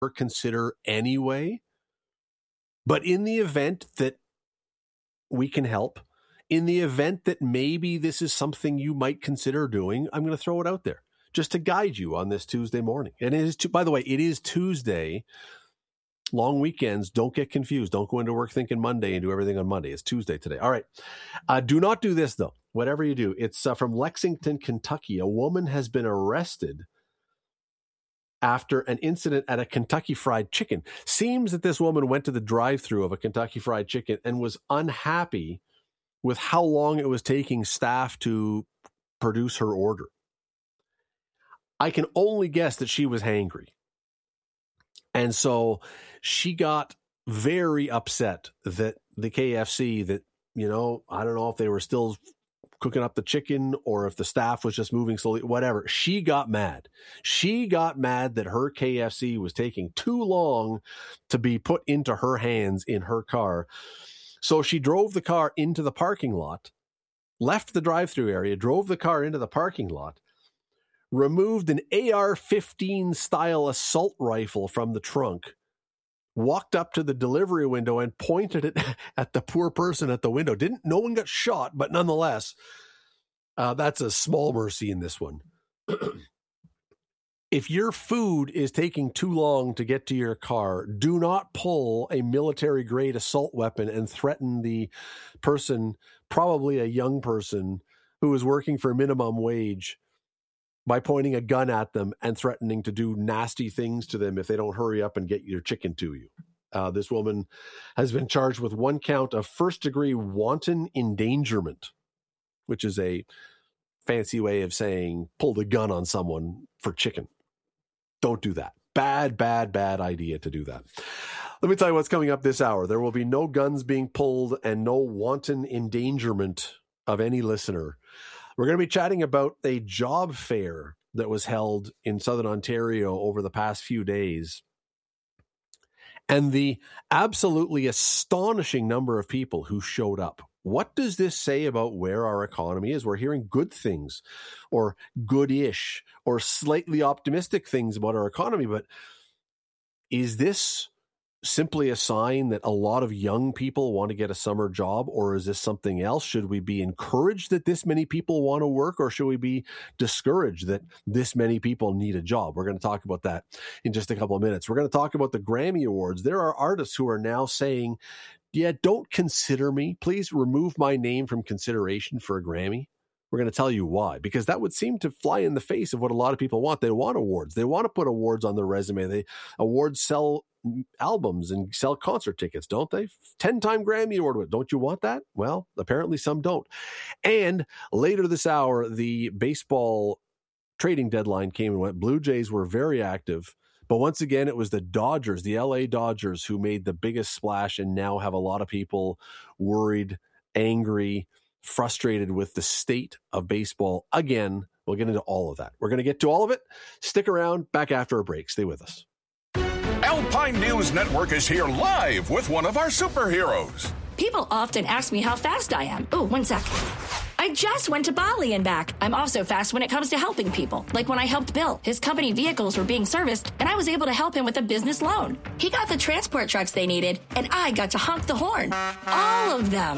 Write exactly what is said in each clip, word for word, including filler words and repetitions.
consider anyway. But in the event that we can help, in the event that maybe this is something you might consider doing, I'm going to throw it out there just to guide you on this Tuesday morning. And it is, by the way, it is Tuesday. Long weekends, don't get confused. Don't go into work thinking Monday and do everything on Monday. It's Tuesday today. All right. Uh, do not do this, though. Whatever you do. It's uh, from Lexington, Kentucky. A woman has been arrested after an incident at a Kentucky Fried Chicken. Seems that this woman went to the drive-thru of a Kentucky Fried Chicken and was unhappy with how long it was taking staff to produce her order. I can only guess that she was hangry. And so she got very upset that the K F C, that, you know, I don't know if they were still cooking up the chicken or if the staff was just moving slowly, whatever. She got mad. She got mad that her K F C was taking too long to be put into her hands in her car. So she drove the car into the parking lot, left the drive-thru area, drove the car into the parking lot, removed an A R fifteen style assault rifle from the trunk, walked up to the delivery window and pointed it at the poor person at the window. Didn't, no one got shot, but nonetheless, uh, that's a small mercy in this one. If your food is taking too long to get to your car, do not pull a military grade assault weapon and threaten the person, probably a young person who is working for minimum wage, by pointing a gun at them and threatening to do nasty things to them if they don't hurry up and get your chicken to you. Uh, this woman has been charged with one count of first-degree wanton endangerment, which is a fancy way of saying pull the gun on someone for chicken. Don't do that. Bad, bad, bad idea to do that. Let me tell you what's coming up this hour. There will be no guns being pulled and no wanton endangerment of any listener. We're going to be chatting about a job fair that was held in Southern Ontario over the past few days, and the absolutely astonishing number of people who showed up. What does this say about where our economy is? We're hearing good things or good-ish or slightly optimistic things about our economy, but is this simply a sign that a lot of young people want to get a summer job, or is this something else? Should we be encouraged that this many people want to work, or should we be discouraged that this many people need a job? We're going to talk about that in just a couple of minutes. We're going to talk about the Grammy Awards. There are artists who are now saying, yeah, don't consider me. Please remove my name from consideration for a Grammy. We're going to tell you why, because that would seem to fly in the face of what a lot of people want. They want awards. They want to put awards on their resume. They awards sell albums and sell concert tickets, don't they? ten-time Grammy Award. Don't you want that? Well, apparently some don't. And later this hour, the baseball trading deadline came and went. Blue Jays were very active. But once again, it was the Dodgers, the L A Dodgers, who made the biggest splash and now have a lot of people worried, angry, frustrated with the state of baseball. Again, we'll get into all of that. We're going to get to all of it. Stick around. Back after a break. Stay with us. Alpine News Network is here live with one of our superheroes. People often ask me how fast I am. Oh, one sec. I just went to Bali and back. I'm also fast when it comes to helping people. Like when I helped Bill. His company vehicles were being serviced, and I was able to help him with a business loan. He got the transport trucks they needed, and I got to honk the horn. All of them.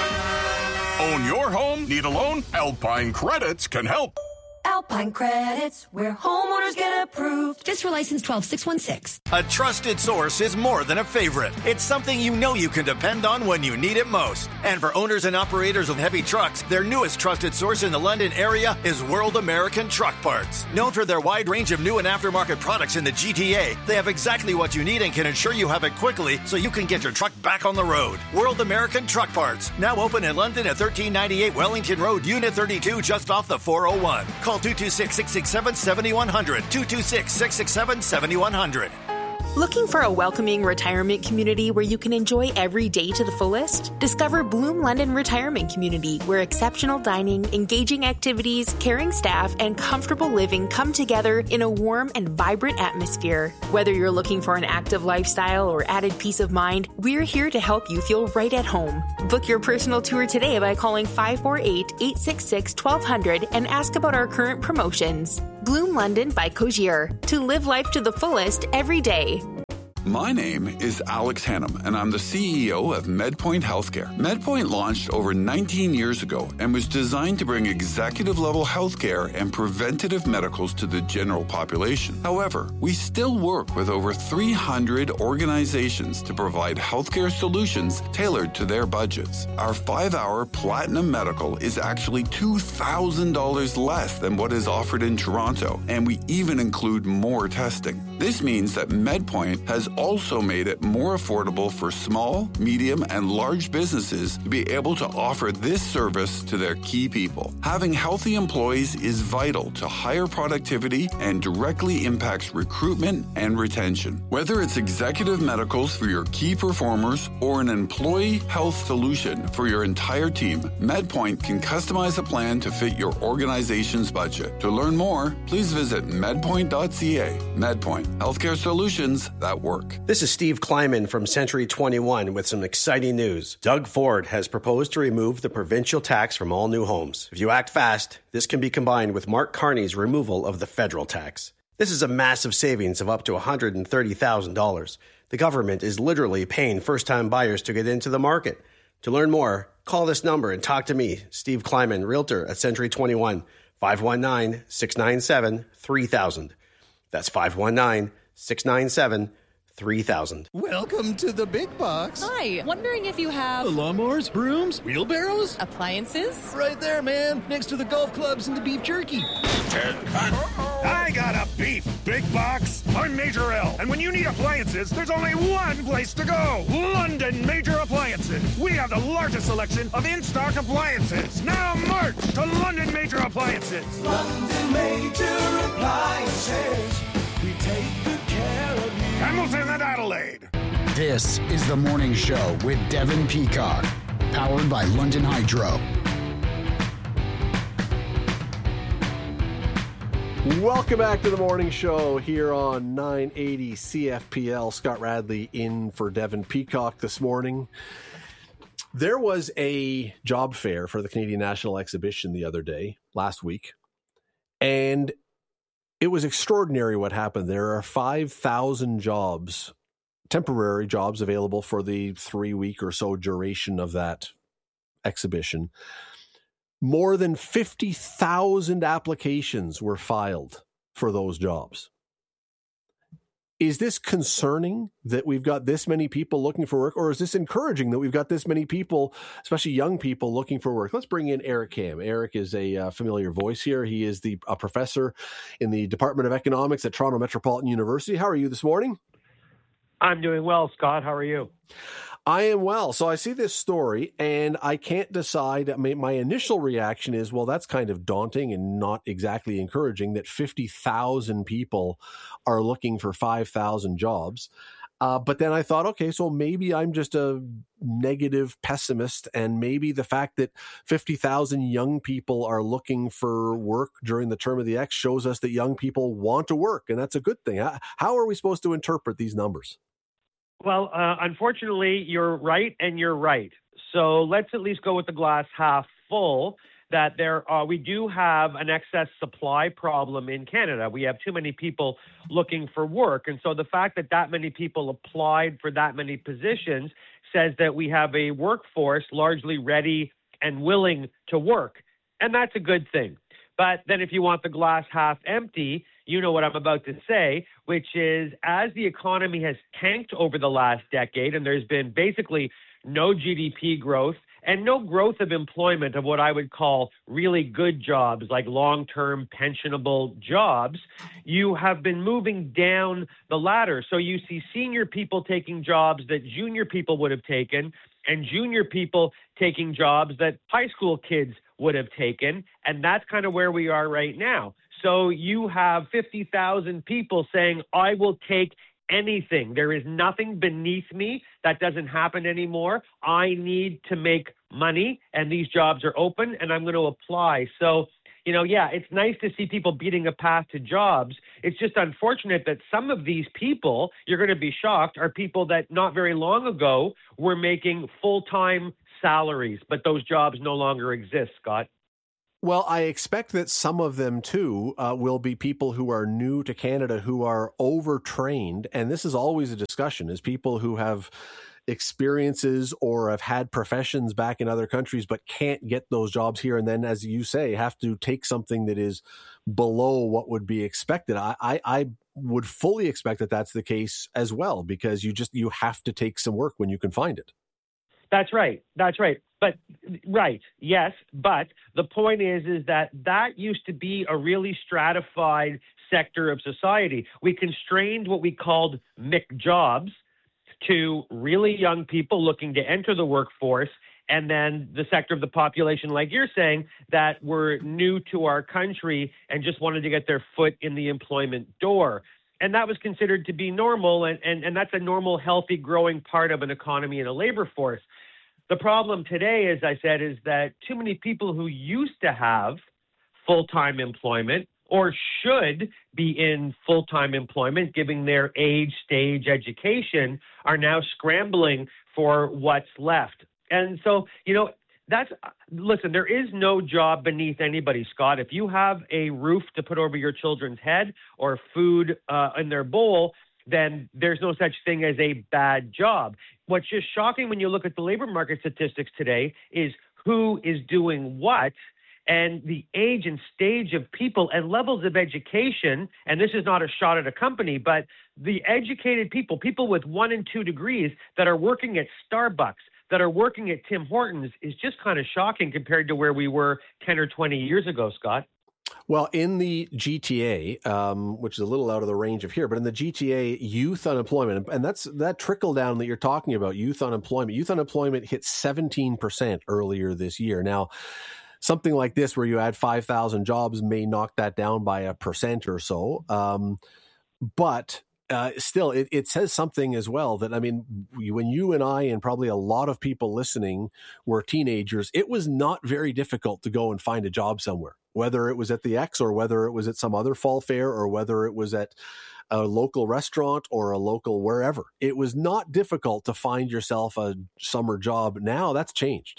Own your home? Need a loan? Alpine Credits can help. Alpine Credits, where homeowners get approved. Fiscal license twelve six one six. A trusted source is more than a favorite. It's something you know you can depend on when you need it most. And for owners and operators of heavy trucks, their newest trusted source in the London area is World American Truck Parts. Known for their wide range of new and aftermarket products in the G T A, they have exactly what you need and can ensure you have it quickly so you can get your truck back on the road. World American Truck Parts, now open in London at thirteen ninety-eight Wellington Road, Unit thirty-two, just off the four oh one. Call two two six, six six seven, seven one zero zero, two two six, six six seven, seven one zero zero. Looking for a welcoming retirement community where you can enjoy every day to the fullest? Discover Bloom London Retirement Community, where exceptional dining, engaging activities, caring staff, and comfortable living come together in a warm and vibrant atmosphere. Whether you're looking for an active lifestyle or added peace of mind, we're here to help you feel right at home. Book your personal tour today by calling five four eight, eight six six, one two zero zero and ask about our current promotions. Bloom London by Cogier. To live life to the fullest every day. My name is Alex Hannum, and I'm the C E O of MedPoint Healthcare. MedPoint launched over nineteen years ago and was designed to bring executive-level healthcare and preventative medicals to the general population. However, we still work with over three hundred organizations to provide healthcare solutions tailored to their budgets. Our five-hour Platinum Medical is actually two thousand dollars less than what is offered in Toronto, and we even include more testing. This means that MedPoint has also made it more affordable for small, medium, and large businesses to be able to offer this service to their key people. Having healthy employees is vital to higher productivity and directly impacts recruitment and retention. Whether it's executive medicals for your key performers or an employee health solution for your entire team, MedPoint can customize a plan to fit your organization's budget. To learn more, please visit medpoint dot c a. MedPoint, healthcare solutions that work. This is Steve Kleiman from Century twenty-one with some exciting news. Doug Ford has proposed to remove the provincial tax from all new homes. If you act fast, this can be combined with Mark Carney's removal of the federal tax. This is a massive savings of up to one hundred thirty thousand dollars. The government is literally paying first-time buyers to get into the market. To learn more, call this number and talk to me, Steve Kleiman, Realtor at Century twenty-one, five one nine, six nine seven, three thousand. That's five one nine, six nine seven, three thousand. Welcome to the big box. Hi, wondering if you have... lawnmowers, brooms, wheelbarrows? Appliances? Right there, man, next to the golf clubs and the beef jerky. I got a beef big box. I'm Major L, and when you need appliances, there's only one place to go. London Major Appliances. We have the largest selection of in-stock appliances. Now march to London Major Appliances. London Major Appliances. We take good care of you. Hamilton and Adelaide. This is The Morning Show with Devin Peacock, powered by London Hydro. Welcome back to The Morning Show here on nine eighty C F P L. Scott Radley in for Devin Peacock this morning. There was a job fair for the Canadian National Exhibition the other day, last week, and it was extraordinary what happened. There are five thousand jobs, temporary jobs available for the three-week or so duration of that exhibition. More than fifty thousand applications were filed for those jobs. Is this concerning that we've got this many people looking for work, or is this encouraging that we've got this many people, especially young people, looking for work? Let's bring in Eric Ham. Eric is a uh, familiar voice here. He is the a professor in the Department of Economics at Toronto Metropolitan University. How are you this morning? I'm doing well, Scott. How are you? I am well. So I see this story and I can't decide. I mean, my initial reaction is, well, that's kind of daunting and not exactly encouraging that fifty thousand people are looking for five thousand jobs. Uh, but then I thought, okay, so maybe I'm just a negative pessimist, and maybe the fact that fifty thousand young people are looking for work during the term of the X shows us that young people want to work, and that's a good thing. How, how are we supposed to interpret these numbers? Well, uh, unfortunately, you're right and you're right. So let's at least go with the glass half full, that there are, we do have an excess supply problem in Canada. We have too many people looking for work. And so the fact that that many people applied for that many positions says that we have a workforce largely ready and willing to work. And that's a good thing. But then if you want the glass half empty, you know what I'm about to say, which is as the economy has tanked over the last decade and there's been basically no G D P growth and no growth of employment of what I would call really good jobs, like long-term pensionable jobs, you have been moving down the ladder. So you see senior people taking jobs that junior people would have taken, and junior people taking jobs that high school kids would have taken. And that's kind of where we are right now. So you have fifty thousand people saying, I will take anything. There is nothing beneath me. That doesn't happen anymore. I need to make money, and these jobs are open, and I'm going to apply. So, you know, yeah, it's nice to see people beating a path to jobs. It's just unfortunate that some of these people, you're going to be shocked, are people that not very long ago were making full-time salaries, but those jobs no longer exist, Scott. Well, I expect that some of them, too, uh, will be people who are new to Canada, who are overtrained. And this is always a discussion, is people who have experiences or have had professions back in other countries but can't get those jobs here. And then, as you say, have to take something that is below what would be expected. I, I, I would fully expect that that's the case as well, because you just you have to take some work when you can find it. That's right. That's right. But right. Yes. But the point is, is that that used to be a really stratified sector of society. We constrained what we called M I C jobs to really young people looking to enter the workforce, and then the sector of the population, like you're saying, that were new to our country and just wanted to get their foot in the employment door. And that was considered to be normal, and, and, and that's a normal, healthy, growing part of an economy and a labor force. The problem today, as I said, is that too many people who used to have full-time employment or should be in full-time employment, given their age, stage, education, are now scrambling for what's left. And so, you know, that's, listen, there is no job beneath anybody, Scott. If you have a roof to put over your children's head or food uh, in their bowl, then there's no such thing as a bad job. What's just shocking when you look at the labor market statistics today is who is doing what, and the age and stage of people and levels of education. And this is not a shot at a company, but the educated people, people with one and two degrees that are working at Starbucks, that are working at Tim Hortons, is just kind of shocking compared to where we were ten or twenty years ago, Scott. Well, in the G T A, um, which is a little out of the range of here, but in the G T A, youth unemployment, and that's that trickle down that you're talking about, youth unemployment. Youth unemployment hit seventeen percent earlier this year. Now, something like this, where you add five thousand jobs, may knock that down by a percent or so. Um, but uh, still, it, it says something as well that, I mean, when you and I and probably a lot of people listening were teenagers, it was not very difficult to go and find a job somewhere, whether it was at the X or whether it was at some other fall fair or whether it was at a local restaurant or a local wherever. It was not difficult to find yourself a summer job. Now that's changed.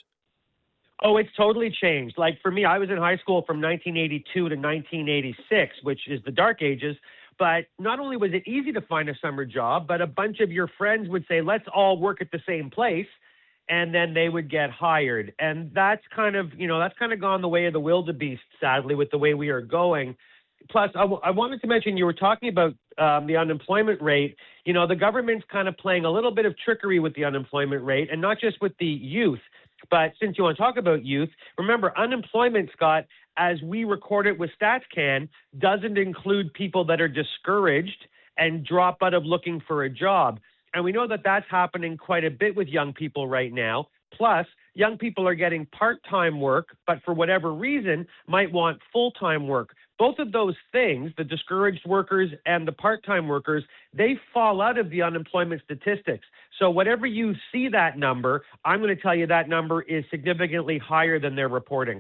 Oh, it's totally changed. Like for me, I was in high school from nineteen eighty-two to nineteen eighty-six, which is the dark ages. But not only was it easy to find a summer job, but a bunch of your friends would say, let's all work at the same place. And then they would get hired. And that's kind of, you know, that's kind of gone the way of the wildebeest, sadly, with the way we are going. Plus, I, w- I wanted to mention, you were talking about um, the unemployment rate. You know, the government's kind of playing a little bit of trickery with the unemployment rate, and not just with the youth. But since you want to talk about youth, remember, unemployment, Scott, as we record it with StatsCan, doesn't include people that are discouraged and drop out of looking for a job. And we know that that's happening quite a bit with young people right now. Plus, young people are getting part-time work, but for whatever reason, might want full-time work. Both of those things, the discouraged workers and the part-time workers, they fall out of the unemployment statistics. So whatever you see that number, I'm going to tell you that number is significantly higher than they're reporting.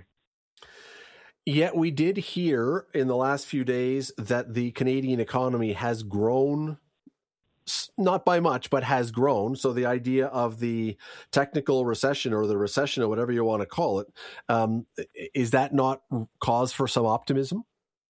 Yet we did hear in the last few days that the Canadian economy has grown, not by much, but has grown. So the idea of the technical recession or the recession or whatever you want to call it, um, is that not cause for some optimism?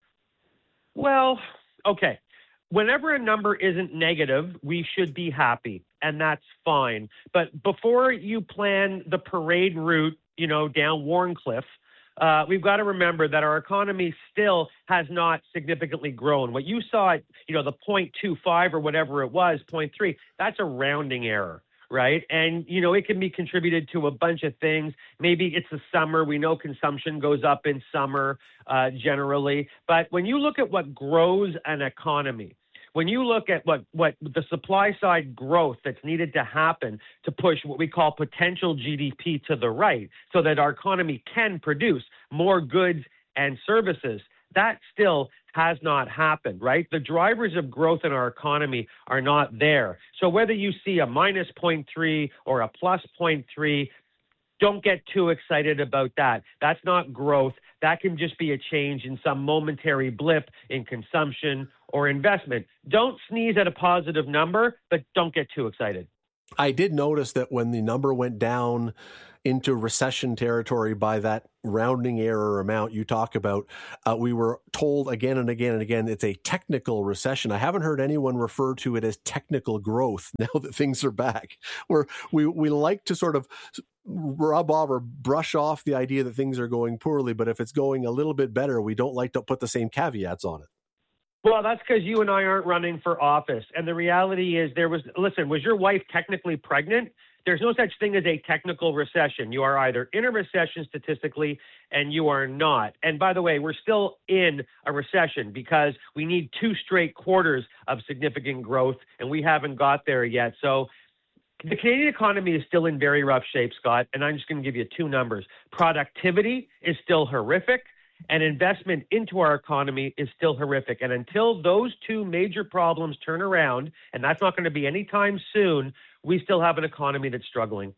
Well, okay. Whenever a number isn't negative, we should be happy, and that's fine. But before you plan the parade route, you know, down Warncliffe, Uh, we've got to remember that our economy still has not significantly grown. What you saw at, you know, the zero point two five or whatever it was, zero point three, that's a rounding error, right? And, you know, it can be contributed to a bunch of things. Maybe it's the summer. We know consumption goes up in summer uh, generally. But when you look at what grows an economy, when you look at what, what the supply side growth that's needed to happen to push what we call potential G D P to the right so that our economy can produce more goods and services, that still has not happened, right? The drivers of growth in our economy are not there. So whether you see a minus zero point three or a plus zero point three, don't get too excited about that. That's not growth. That can just be a change in some momentary blip in consumption or investment. Don't sneeze at a positive number, but don't get too excited. I did notice that when the number went down into recession territory by that rounding error amount you talk about, uh, we were told again and again and again, it's a technical recession. I haven't heard anyone refer to it as technical growth now that things are back. Where we, we like to sort of rub off or brush off the idea that things are going poorly, but if it's going a little bit better, we don't like to put the same caveats on it. Well, that's because you and I aren't running for office. And the reality is there was, listen, was your wife technically pregnant? There's no such thing as a technical recession. You are either in a recession statistically and you are not. And by the way, we're still in a recession because we need two straight quarters of significant growth, and we haven't got there yet. So the Canadian economy is still in very rough shape, Scott, and I'm just going to give you two numbers. Productivity is still horrific, and investment into our economy is still horrific. And until those two major problems turn around, and that's not going to be anytime soon, we still have an economy that's struggling.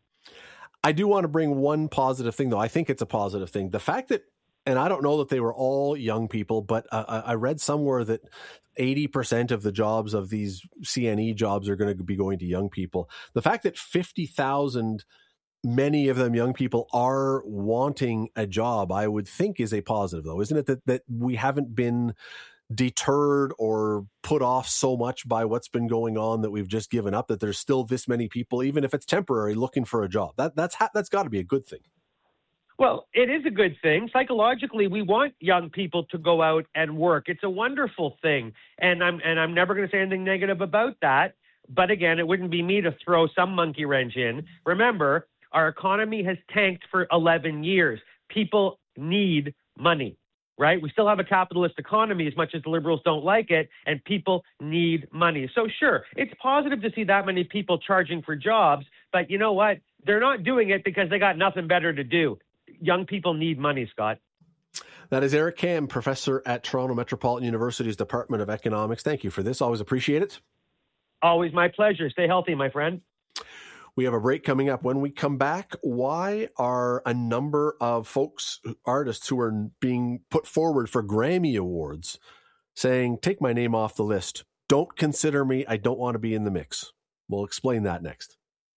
I do want to bring one positive thing, though. I think it's a positive thing. The fact that, and I don't know that they were all young people, but uh, I read somewhere that eighty percent of the jobs of these C N E jobs are going to be going to young people. The fact that fifty thousand, many of them young people, are wanting a job, I would think is a positive, though, isn't it? That, that we haven't been deterred or put off so much by what's been going on that we've just given up, that there's still this many people, even if it's temporary, looking for a job. That that's ha- that's got to be a good thing. Well, it is a good thing. Psychologically, we want young people to go out and work. It's a wonderful thing, and I'm and I'm never going to say anything negative about that. But again, it wouldn't be me to throw some monkey wrench in. Remember, our economy has tanked for eleven years. People need money. Right? We still have a capitalist economy, as much as the Liberals don't like it, and people need money. So sure, it's positive to see that many people charging for jobs, but you know what? They're not doing it because they got nothing better to do. Young people need money, Scott. That is Eric Kam, professor at Toronto Metropolitan University's Department of Economics. Thank you for this. Always appreciate it. Always my pleasure. Stay healthy, my friend. We have a break coming up. When we come back, why are a number of folks, artists who are being put forward for Grammy Awards saying, take my name off the list. Don't consider me. I don't want to be in the mix. We'll explain that next.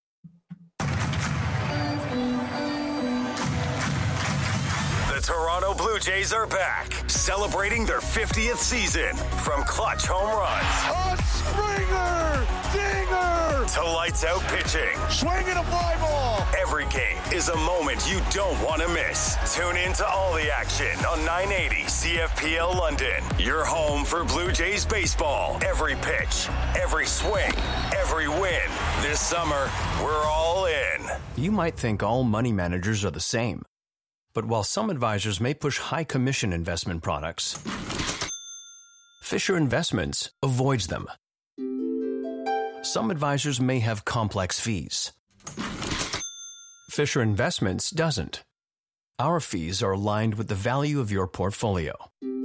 The Toronto Blue Jays are back, celebrating their fiftieth season. From clutch home runs. A Springer! Dinger! To lights out pitching. Swinging a fly ball! Every game is a moment you don't want to miss. Tune in to all the action on nine eighty C F P L London. Your home for Blue Jays baseball. Every pitch, every swing, every win. This summer, we're all in. You might think all money managers are the same. But while some advisors may push high commission investment products, Fisher Investments avoids them. Some advisors may have complex fees. Fisher Investments doesn't. Our fees are aligned with the value of your portfolio.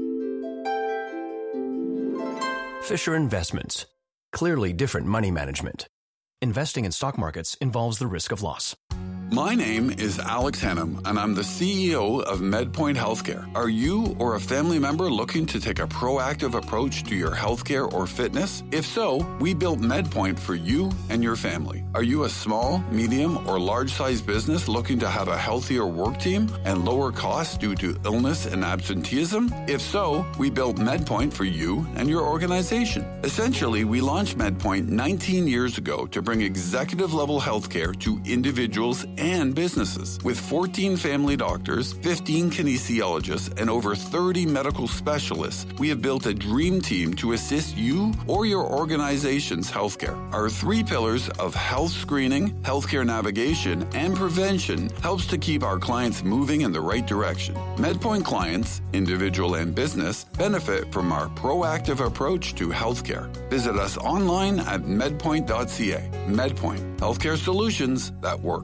Fisher Investments. Clearly different money management. Investing in stock markets involves the risk of loss. My name is Alex Hannum, and I'm the C E O of MedPoint Healthcare. Are you or a family member looking to take a proactive approach to your healthcare or fitness? If so, we built MedPoint for you and your family. Are you a small, medium, or large-sized business looking to have a healthier work team and lower costs due to illness and absenteeism? If so, we built MedPoint for you and your organization. Essentially, we launched MedPoint nineteen years ago to bring executive-level healthcare to individuals and businesses. With fourteen family doctors, fifteen kinesiologists, and over thirty medical specialists, we have built a dream team to assist you or your organization's healthcare. Our three pillars of health screening, healthcare navigation, and prevention helps to keep our clients moving in the right direction. MedPoint clients, individual and business, benefit from our proactive approach to healthcare. Visit us online at medpoint dot c a. MedPoint, healthcare solutions that work.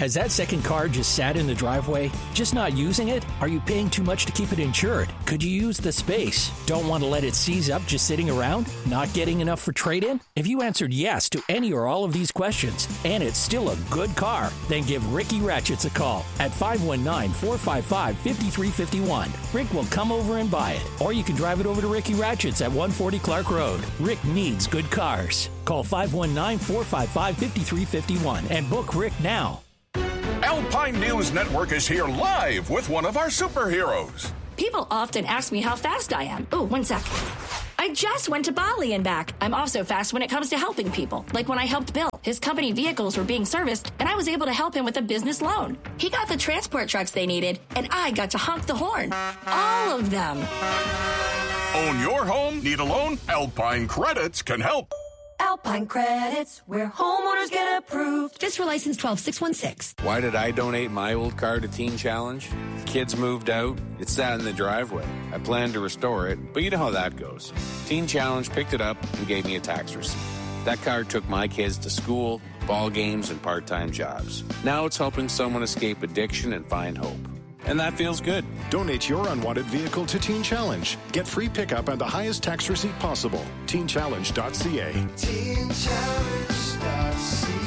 Has that second car just sat in the driveway? Just not using it? Are you paying too much to keep it insured? Could you use the space? Don't want to let it seize up just sitting around? Not getting enough for trade-in? If you answered yes to any or all of these questions, and it's still a good car, then give Ricky Ratchets a call at five one nine, four five five, five three five one. Rick will come over and buy it. Or you can drive it over to Ricky Ratchets at one forty Clark Road. Rick needs good cars. Call five one nine, four five five, five three five one and book Rick now. Alpine News Network is here live with one of our superheroes. People often ask me how fast I am. Ooh, one sec. I just went to Bali and back. I'm also fast when it comes to helping people. Like when I helped Bill. His company vehicles were being serviced, and I was able to help him with a business loan. He got the transport trucks they needed, and I got to honk the horn. All of them. Own your home? Need a loan? Alpine Credits can help. Alpine Credits, where homeowners get approved. Fiscal license twelve six one six. Why did I donate my old car to Teen Challenge? Kids moved out. It sat in the driveway. I planned to restore it, but you know how that goes. Teen Challenge picked it up and gave me a tax receipt. That car took my kids to school, ball games, and part-time jobs. Now it's helping someone escape addiction and find hope. And that feels good. Donate your unwanted vehicle to Teen Challenge. Get free pickup and the highest tax receipt possible. teen challenge dot c a. teen challenge dot c a.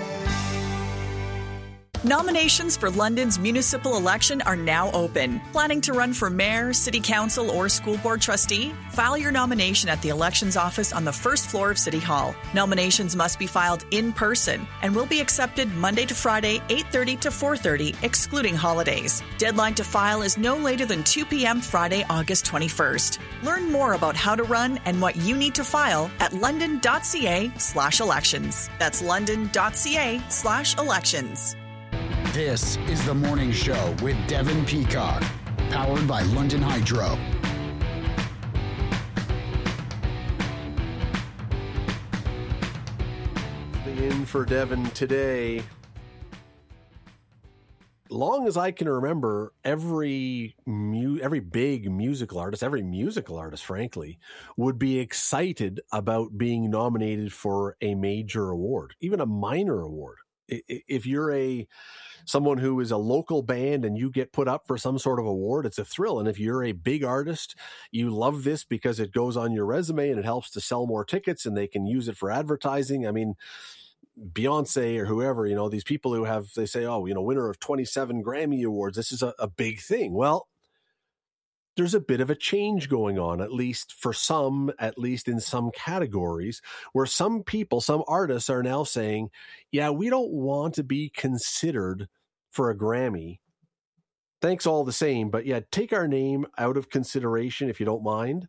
Nominations for London's municipal election are now open. Planning to run for mayor, city council, or school board trustee? File your nomination at the elections office on the first floor of City Hall. Nominations must be filed in person and will be accepted Monday to Friday, eight thirty to four thirty, excluding holidays. Deadline to file is no later than two p.m. Friday, August twenty-first. Learn more about how to run and what you need to file at london.ca slash elections. That's london.ca slash elections. This is The Morning Show with Devin Peacock, powered by London Hydro. In for Devin today. Long as I can remember, every mu- every big musical artist, every musical artist, frankly, would be excited about being nominated for a major award, even a minor award. If you're a someone who is a local band and you get put up for some sort of award, it's a thrill. And if you're a big artist, you love this because it goes on your resume and it helps to sell more tickets and they can use it for advertising. I mean, Beyonce or whoever, you know, these people who have, they say, oh, you know, winner of twenty-seven Grammy Awards, this is a, a big thing. Well, there's a bit of a change going on, at least for some, at least in some categories, where some people, some artists are now saying, yeah, we don't want to be considered for a Grammy. Thanks all the same, but yeah, take our name out of consideration if you don't mind.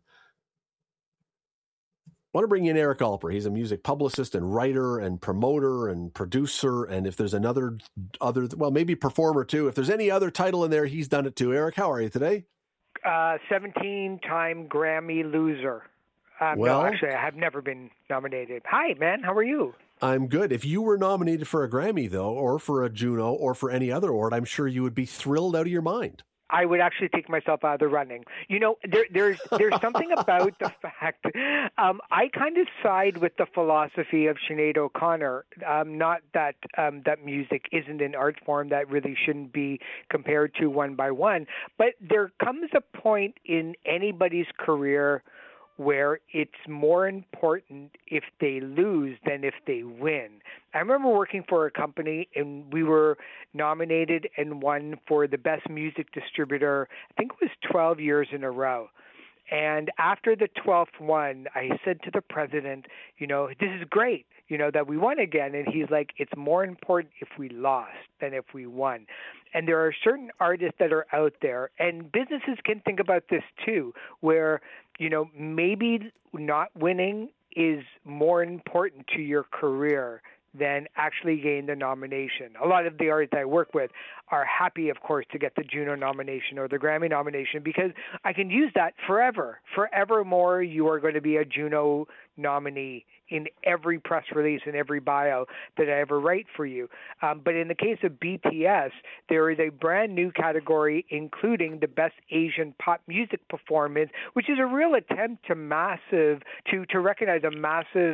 I want to bring in Eric Alper. He's a music publicist and writer and promoter and producer. And if there's another, other, well, maybe performer too. If there's any other title in there, he's done it too. Eric, how are you today? Uh, seventeen-time Grammy loser. Um, well, no, actually, I have never been nominated. Hi, man. How are you? I'm good. If you were nominated for a Grammy, though, or for a Juno, or for any other award, I'm sure you would be thrilled out of your mind. I would actually take myself out of the running. You know, there, there's there's something about the fact um, I kind of side with the philosophy of Sinead O'Connor. Um, not that um, that music isn't an art form that really shouldn't be compared to one by one, but there comes a point in anybody's career where it's more important if they lose than if they win. I remember working for a company and we were nominated and won for the best music distributor, I think it was twelve years in a row. And after the twelfth one, I said to the president, you know, this is great, you know, that we won again. And he's like, it's more important if we lost than if we won. And there are certain artists that are out there, and businesses can think about this too, where, you know, maybe not winning is more important to your career than actually getting the nomination. A lot of the artists I work with are happy, of course, to get the Juno nomination or the Grammy nomination because I can use that forever. Forevermore, you are going to be a Juno nominee in every press release and every bio that I ever write for you. Um, but in the case of B T S, there is a brand new category, including the Best Asian Pop Music Performance, which is a real attempt to massive to to recognize a massive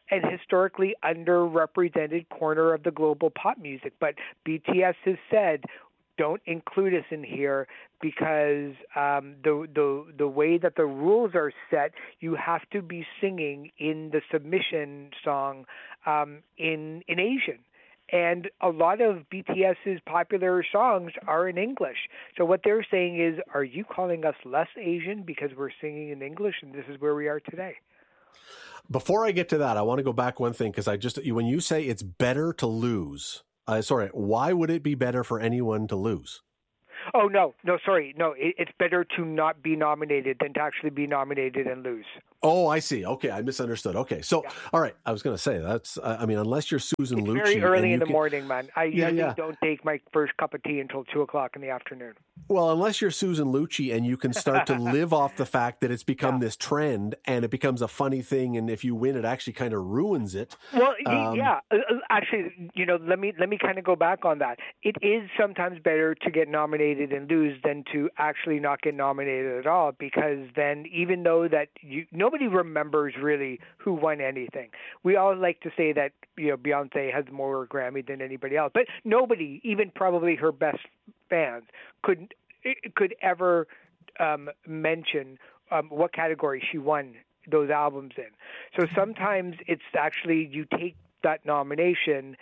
and historically underrepresented corner of the global pop music. But B T S has said, don't include us in here because um, the the the way that the rules are set, you have to be singing in the submission song um, in in Asian. And a lot of BTS's popular songs are in English. So what they're saying is, are you calling us less Asian because we're singing in English and this is where we are today? Before I get to that, I want to go back one thing because I just, when you say it's better to lose, uh, sorry, why would it be better for anyone to lose? Oh, no, no, sorry. No, it, it's better to not be nominated than to actually be nominated and lose. Oh, I see. Okay, I misunderstood. Okay, so, yeah. All right, I was going to say, that's, uh, I mean, unless you're Susan it's Lucci. It's very early in the can, morning, man. I yeah, usually yeah. don't take my first cup of tea until two o'clock in the afternoon. Well, unless you're Susan Lucci and you can start to live off the fact that it's become yeah. this trend and it becomes a funny thing, and if you win, it actually kind of ruins it. Well, um, yeah. Actually, you know, let me let me kind of go back on that. It is sometimes better to get nominated and lose than to actually not get nominated at all, because then even though that you nobody remembers really who won anything. We all like to say that, you know, Beyonce has more Grammy than anybody else, but nobody, even probably her best fans, could could ever um, mention um, what category she won those albums in. So sometimes it's actually you take that nomination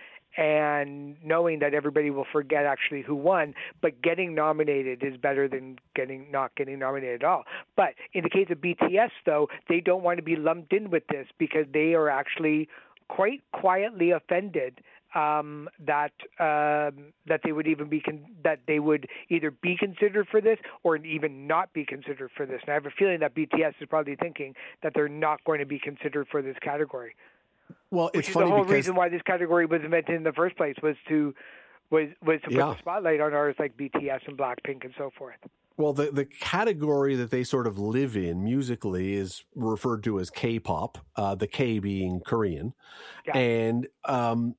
and knowing that everybody will forget actually who won, but getting nominated is better than getting not getting nominated at all. But in the case of B T S, though, they don't want to be lumped in with this because they are actually quite quietly offended um, that um, that they would even be con- that they would either be considered for this or even not be considered for this. And I have a feeling that B T S is probably thinking that they're not going to be considered for this category. Well, it's Which is funny the whole because reason why this category was invented in the first place was to was was to put yeah. the spotlight on artists like B T S and Blackpink and so forth. Well, the the category that they sort of live in musically is referred to as K-pop, uh, the K being Korean, yeah. and um,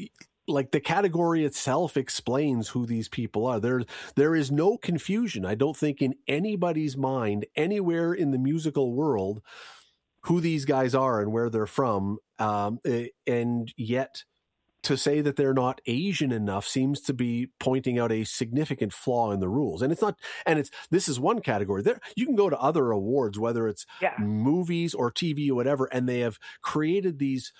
like the category itself explains who these people are. There there is no confusion, I don't think, in anybody's mind anywhere in the musical world who these guys are and where they're from. Um, and yet to say that they're not Asian enough seems to be pointing out a significant flaw in the rules. And it's not, and it's, this is one category there. You can go to other awards, whether it's yeah. movies or T V or whatever, and they have created these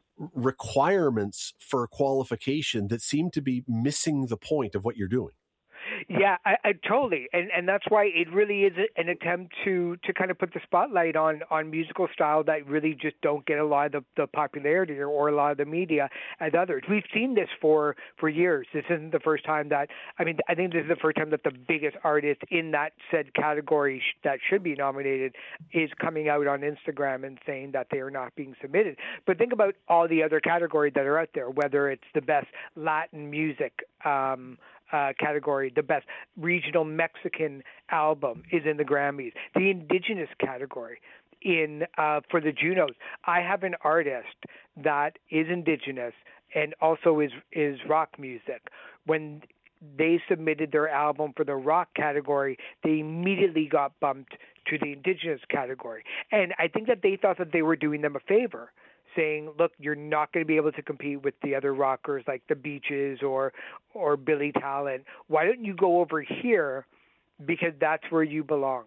requirements for qualification that seem to be missing the point of what you're doing. Yeah, I, I totally, and and that's why it really is an attempt to to kind of put the spotlight on on musical style that really just don't get a lot of the, the popularity or, or a lot of the media as others. We've seen this for for years. This isn't the first time that I mean I think this is the first time that the biggest artist in that said category sh- that should be nominated is coming out on Instagram and saying that they are not being submitted. But think about all the other categories that are out there, whether it's the best Latin music Um, Uh, category, the best regional Mexican album is in the Grammys. The indigenous category in uh, for the Junos. I have an artist that is indigenous and also is is rock music. When they submitted their album for the rock category, they immediately got bumped to the indigenous category. And I think that they thought that they were doing them a favor, saying, look, you're not going to be able to compete with the other rockers like the Beaches or or Billy Talent. Why don't you go over here because that's where you belong?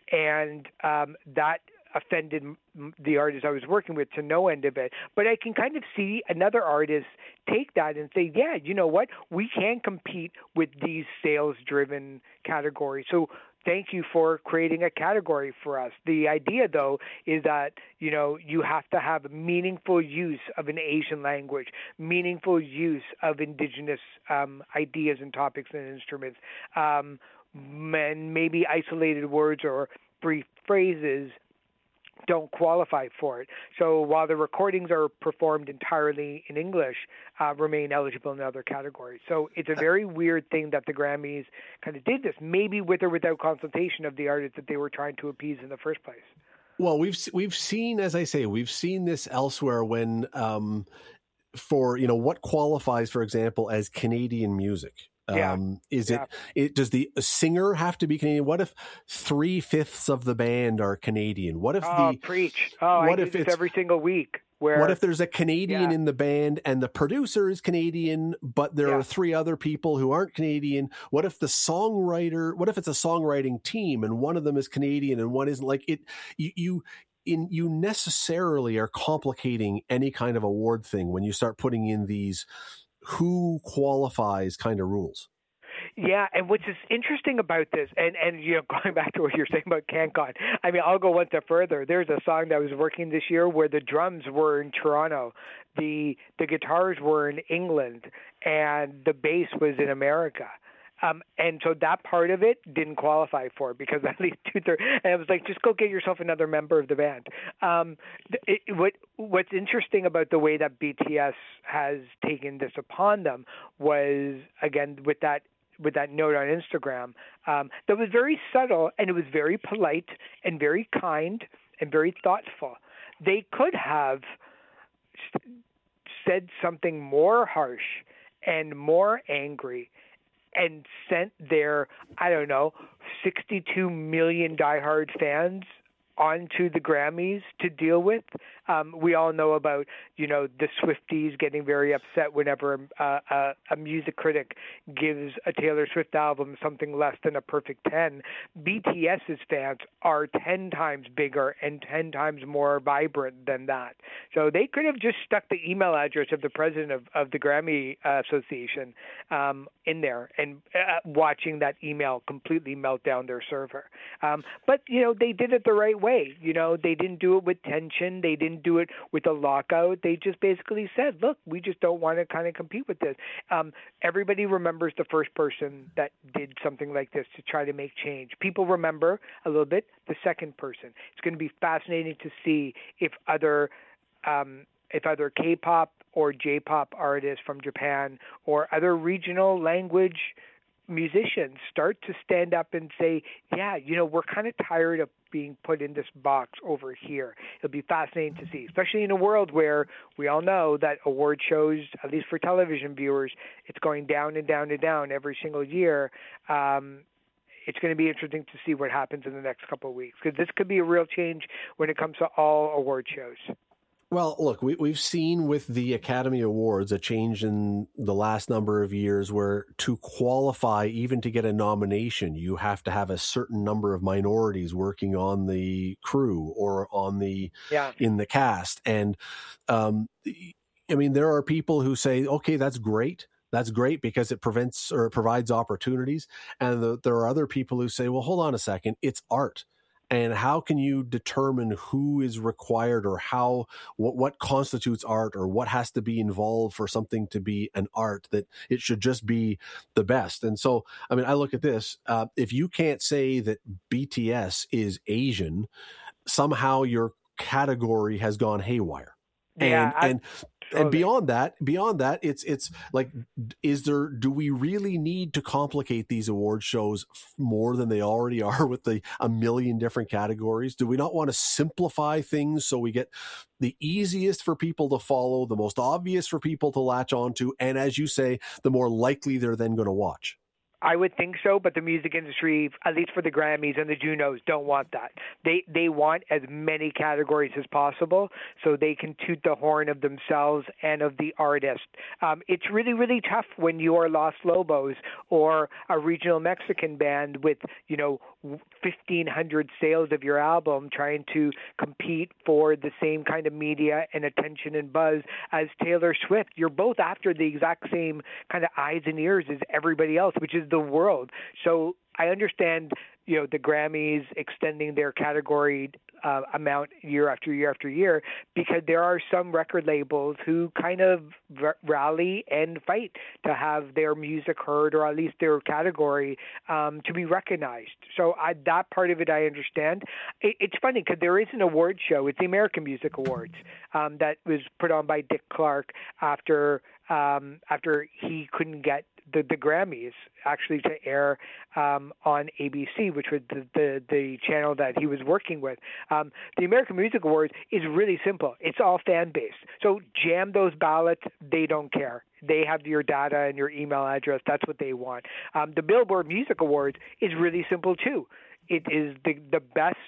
And um, that offended the artist I was working with to no end of it. But I can kind of see another artist take that and say, yeah, you know what? We can compete with these sales-driven categories. So thank you for creating a category for us. The idea, though, is that, you know, you have to have meaningful use of an Asian language, meaningful use of indigenous um, ideas and topics and instruments, um, and maybe isolated words or brief phrases don't qualify for it. So while the recordings are performed entirely in English, uh, remain eligible in other categories. So it's a very weird thing that the Grammys kind of did this, maybe with or without consultation of the artists that they were trying to appease in the first place. Well, we've we've seen, as I say, we've seen this elsewhere when, um, for, you know, what qualifies, for example, as Canadian music. Yeah. Um, is yeah. it, it, does the singer have to be Canadian? What if three fifths of the band are Canadian? What if oh, the, preach. Oh, what I if do this it's, every single week. Where what if there's a Canadian yeah. in the band and the producer is Canadian, but there yeah. are three other people who aren't Canadian? What if the songwriter, what if it's a songwriting team and one of them is Canadian and one isn't? Like it, you, you, in, you necessarily are complicating any kind of award thing when you start putting in these who qualifies kind of rules. Yeah, and what's interesting about this, and, and you know, going back to what you're saying about CanCon, I mean, I'll go one step further. There's a song that was working this year where the drums were in Toronto, the the guitars were in England, and the bass was in America. Um, and so that part of it didn't qualify for it because at least two thirds. And I was like, just go get yourself another member of the band. Um, it, what What's interesting about the way that B T S has taken this upon them was, again, with that with that note on Instagram, um, that was very subtle and it was very polite and very kind and very thoughtful. They could have said something more harsh and more angry and sent their, I don't know, sixty-two million diehard fans onto the Grammys to deal with. Um, we all know about, you know, the Swifties getting very upset whenever uh, a, a music critic gives a Taylor Swift album something less than a perfect ten. BTS's fans are ten times bigger and ten times more vibrant than that. So they could have just stuck the email address of the president of, of the Grammy uh, Association um, in there and uh, watching that email completely melt down their server. Um, but, you know, they did it the right way. You know, they didn't do it with tension. They didn't do it with a lockout. They just basically said, look, we just don't want to kind of compete with this. Um, everybody remembers the first person that did something like this to try to make change. People remember a little bit the second person. It's going to be fascinating to see if other um, if other K-pop or J-pop artists from Japan or other regional language musicians start to stand up and say, yeah, you know, we're kind of tired of being put in this box over here. It'll be fascinating to see, especially in a world where we all know that award shows, at least for television viewers, it's going down and down and down every single year. Um, it's going to be interesting to see what happens in the next couple of weeks, because this could be a real change when it comes to all award shows. Well, look, we, we've seen with the Academy Awards a change in the last number of years where to qualify, even to get a nomination, you have to have a certain number of minorities working on the crew or on the yeah. in the cast. And um, I mean, there are people who say, okay, that's great. That's great because it prevents or it provides opportunities. And the, there are other people who say, well, hold on a second, it's art. And how can you determine who is required or how, what, what constitutes art or what has to be involved for something to be an art, that it should just be the best? And so, I mean, I look at this, uh, if you can't say that B T S is Asian, somehow your category has gone haywire. Yeah, and, I- and, And beyond that, beyond that, it's it's like, is there? Do we really need to complicate these award shows more than they already are with the a million different categories? Do we not want to simplify things so we get the easiest for people to follow, the most obvious for people to latch onto, and as you say, the more likely they're then going to watch? I would think so, but the music industry, at least for the Grammys and the Junos, don't want that. They they want as many categories as possible so they can toot the horn of themselves and of the artist. Um, it's really, really tough when you are Los Lobos or a regional Mexican band with, you know, fifteen hundred sales of your album trying to compete for the same kind of media and attention and buzz as Taylor Swift. You're both after the exact same kind of eyes and ears as everybody else, which is the world. So I understand, you know, the Grammys extending their category uh, amount year after year after year, because there are some record labels who kind of r- rally and fight to have their music heard, or at least their category um, to be recognized. So I, that part of it I understand. It, it's funny because there is an award show. It's the American Music Awards um, that was put on by Dick Clark after um, after he couldn't get the, the Grammys actually to air um, on A B C, which was the, the, the channel that he was working with. Um, the American Music Awards is really simple. It's all fan-based. So jam those ballots. They don't care. They have your data and your email address. That's what they want. Um, the Billboard Music Awards is really simple, too. It is the, the best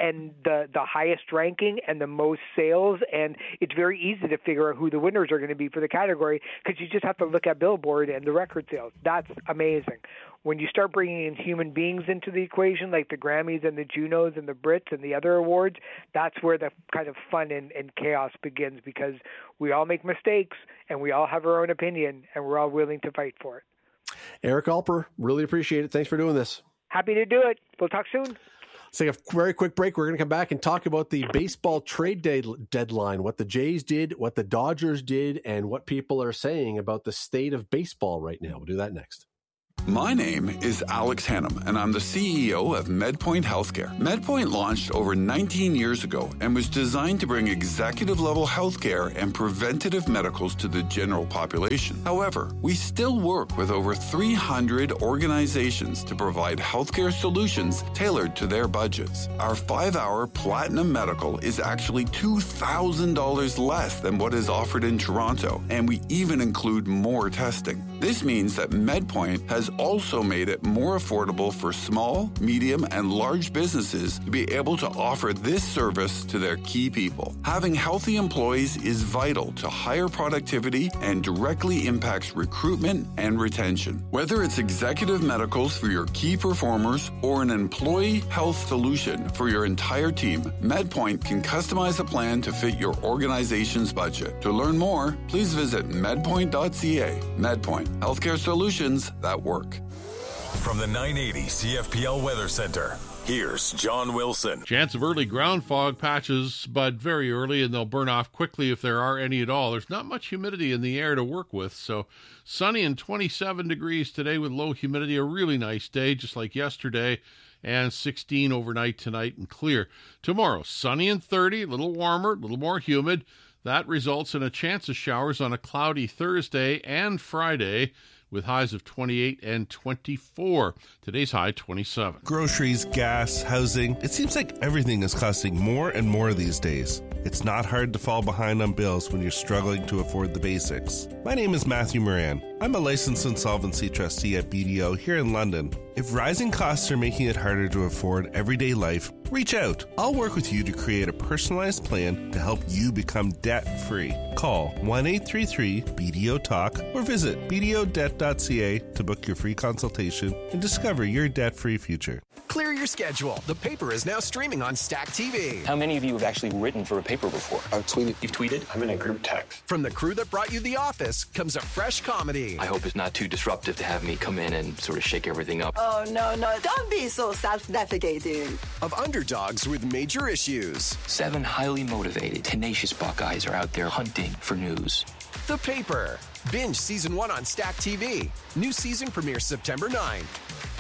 and the, the highest ranking and the most sales, and it's very easy to figure out who the winners are going to be for the category because you just have to look at Billboard and the record sales. That's amazing. When you start bringing in human beings into the equation, like the Grammys and the Junos and the Brits and the other awards, that's where the kind of fun and, and chaos begins, because we all make mistakes and we all have our own opinion and we're all willing to fight for it. Eric Alper, really appreciate it. Thanks for doing this. Happy to do it. We'll talk soon. Let's take a very quick break. We're going to come back and talk about the baseball trade day deadline, what the Jays did, what the Dodgers did, and what people are saying about the state of baseball right now. We'll do that next. My name is Alex Hannum, and I'm the C E O of MedPoint Healthcare. MedPoint launched over nineteen years ago and was designed to bring executive-level healthcare and preventative medicals to the general population. However, we still work with over three hundred organizations to provide healthcare solutions tailored to their budgets. Our five-hour Platinum Medical is actually two thousand dollars less than what is offered in Toronto, and we even include more testing. This means that MedPoint has also made it more affordable for small, medium, and large businesses to be able to offer this service to their key people. Having healthy employees is vital to higher productivity and directly impacts recruitment and retention. Whether it's executive medicals for your key performers or an employee health solution for your entire team, MedPoint can customize a plan to fit your organization's budget. To learn more, please visit medpoint dot c a. MedPoint, healthcare solutions that work. From the nine eighty C F P L Weather Center, here's John Wilson. Chance of early ground fog patches, but very early, and they'll burn off quickly if there are any at all. There's not much humidity in the air to work with, so sunny and twenty-seven degrees today with low humidity. A really nice day, just like yesterday, and sixteen overnight tonight and clear. Tomorrow, sunny and thirty, a little warmer, a little more humid. That results in a chance of showers on a cloudy Thursday and Friday, with highs of twenty-eight and twenty-four. Today's high, twenty-seven. Groceries, gas, housing. It seems like everything is costing more and more these days. It's not hard to fall behind on bills when you're struggling to afford the basics. My name is Matthew Moran. I'm a licensed insolvency trustee at B D O here in London. If rising costs are making it harder to afford everyday life, reach out. I'll work with you to create a personalized plan to help you become debt-free. Call one eight three three B D O talk or visit b d o debt dot c a to book your free consultation and discover your debt-free future. Clear your schedule. The Paper is now streaming on Stack T V. How many of you have actually written for a paper before? I've tweeted. You've tweeted? I'm in a group text. From the crew that brought you The Office comes a fresh comedy. I hope it's not too disruptive to have me come in and sort of shake everything up. Oh, no, no. Don't be so self-deprecating. Of underdogs with major issues. Seven highly motivated, tenacious Buckeyes are out there hunting for news. The Paper. Binge season one on Stack T V. New season premieres September ninth.